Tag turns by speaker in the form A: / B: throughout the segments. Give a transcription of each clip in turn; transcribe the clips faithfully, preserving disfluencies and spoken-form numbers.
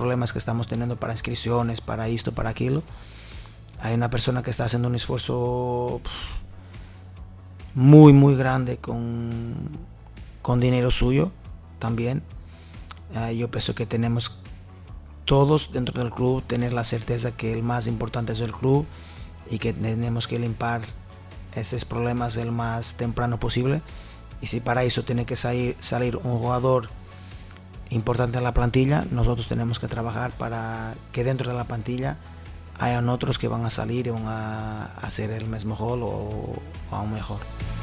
A: problemas que estamos teniendo para inscripciones, para esto, para aquello, hay una persona que está haciendo un esfuerzo muy, muy grande con, con dinero suyo también. Uh, yo pienso que tenemos todos dentro del club tener la certeza que el más importante es el club y que tenemos que limpiar esos problemas el más temprano posible. Y si para eso tiene que salir, salir un jugador importante en la plantilla, nosotros tenemos que trabajar para que dentro de la plantilla hayan otros que van a salir y van a hacer el mismo gol o, o aún mejor.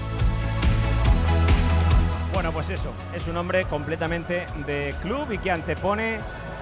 B: Bueno, pues eso, es un hombre completamente de club y que antepone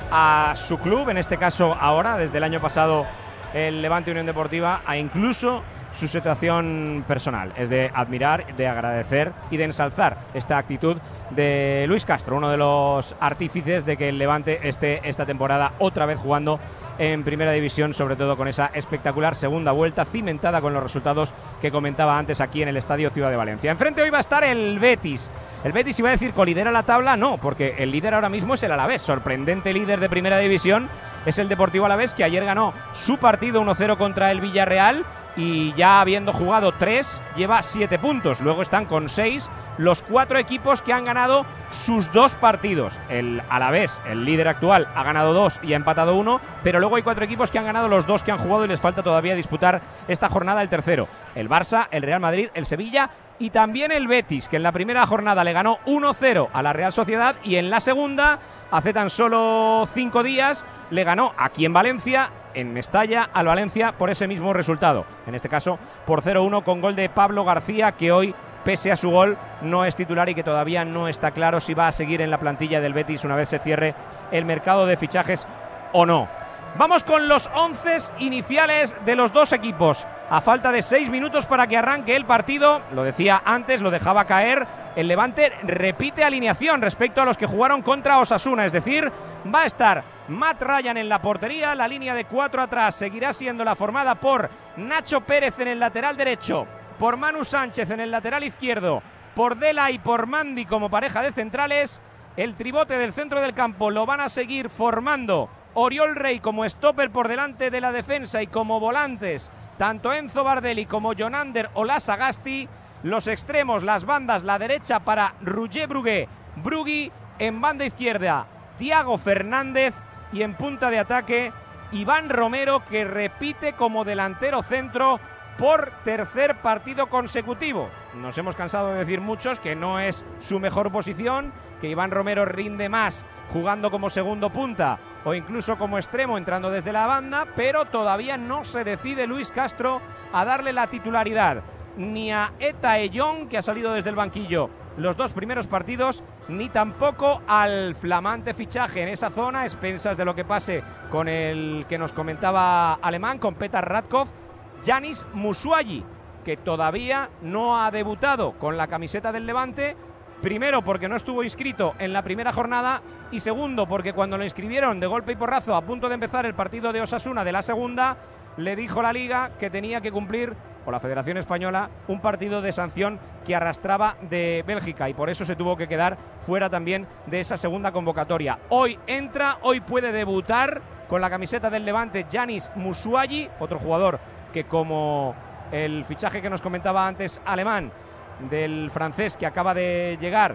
B: a su club, en este caso ahora, desde el año pasado, el Levante Unión Deportiva, a incluso su situación personal. Es de admirar, de agradecer y de ensalzar esta actitud de Luis Castro, uno de los artífices de que el Levante esté esta temporada otra vez jugando en primera división, sobre todo con esa espectacular segunda vuelta cimentada con los resultados que comentaba antes aquí en el Estadio Ciudad de Valencia. Enfrente hoy va a estar el Betis. El Betis iba a decir colidera la tabla, no, porque el líder ahora mismo es el Alavés, sorprendente líder de primera división es el Deportivo Alavés, que ayer ganó su partido uno cero contra el Villarreal y ya habiendo jugado tres, lleva siete puntos. Luego están con seis los cuatro equipos que han ganado sus dos partidos. El Alavés, el líder actual, ha ganado dos y ha empatado uno, pero luego hay cuatro equipos que han ganado los dos que han jugado y les falta todavía disputar esta jornada el tercero. El Barça, el Real Madrid, el Sevilla y también el Betis, que en la primera jornada le ganó uno cero a la Real Sociedad y en la segunda, hace tan solo cinco días, le ganó aquí en Valencia, en Mestalla, al Valencia por ese mismo resultado. En este caso por cero uno con gol de Pablo García, que hoy, pese a su gol, no es titular y que todavía no está claro si va a seguir en la plantilla del Betis una vez se cierre el mercado de fichajes o no. Vamos con los once iniciales de los dos equipos. A falta de seis minutos para que arranque el partido, lo decía antes, lo dejaba caer, el Levante repite alineación respecto a los que jugaron contra Osasuna, es decir, va a estar Matt Ryan en la portería, la línea de cuatro atrás seguirá siendo la formada por Nacho Pérez en el lateral derecho, por Manu Sánchez en el lateral izquierdo, por Dela y por Mandi como pareja de centrales. El tribote del centro del campo lo van a seguir formando Oriol Rey como stopper por delante de la defensa y como volantes tanto Enzo Bardelli como Jonander Olasagasti. Los extremos, las bandas, la derecha para Roger Brugué, Brugui, en banda izquierda Thiago Fernández y en punta de ataque Iván Romero, que repite como delantero centro por tercer partido consecutivo. Nos hemos cansado de decir muchos que no es su mejor posición, que Iván Romero rinde más jugando como segundo punta o incluso como extremo entrando desde la banda, pero todavía no se decide Luis Castro a darle la titularidad ni a Eta Ellón, que ha salido desde el banquillo los dos primeros partidos, ni tampoco al flamante fichaje en esa zona, a expensas de lo que pase con el que nos comentaba Alemán, con Petar Radkov, Yanis Musuagi, que todavía no ha debutado con la camiseta del Levante. Primero porque no estuvo inscrito en la primera jornada y segundo porque cuando lo inscribieron de golpe y porrazo a punto de empezar el partido de Osasuna de la segunda, le dijo la Liga que tenía que cumplir, o la Federación Española, un partido de sanción que arrastraba de Bélgica y por eso se tuvo que quedar fuera también de esa segunda convocatoria. Hoy entra, hoy puede debutar con la camiseta del Levante Yanis Musuagi, otro jugador que, como el fichaje que nos comentaba antes Alemán, del francés que acaba de llegar,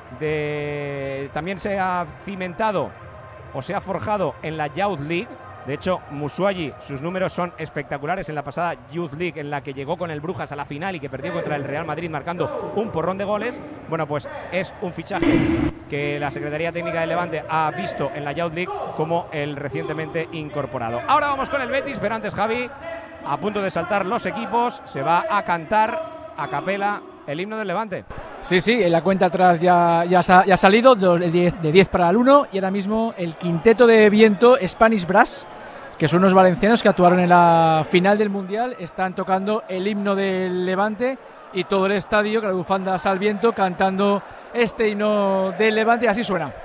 B: de también se ha cimentado o se ha forjado en la Youth League. De hecho, Musuagi, sus números son espectaculares en la pasada Youth League, en la que llegó con el Brujas a la final y que perdió contra el Real Madrid marcando un porrón de goles. Bueno, pues es un fichaje que la Secretaría Técnica del Levante ha visto en la Youth League como el recientemente incorporado. Ahora vamos con el Betis, pero antes, Javi, a punto de saltar los equipos, se va a cantar a capela el himno del Levante.
C: Sí, sí, en la cuenta atrás ya, ya, ya ha salido de diez, de diez para el uno y ahora mismo el quinteto de viento Spanish Brass, que son unos valencianos que actuaron en la final del Mundial, están tocando el himno del Levante y todo el estadio, con la bufanda al viento, cantando este himno del Levante, y así suena.